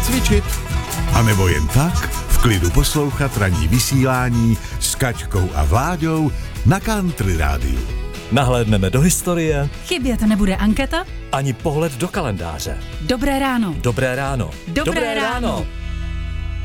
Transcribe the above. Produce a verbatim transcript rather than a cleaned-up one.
zacvičit. A nebo jen tak v klidu poslouchat ranní vysílání s Kačkou a Vláďou na Country Rádiu. Nahlédneme do historie. Chybět nebude anketa. Ani pohled do kalendáře. Dobré ráno. Dobré ráno. Dobré, Dobré ráno. ráno.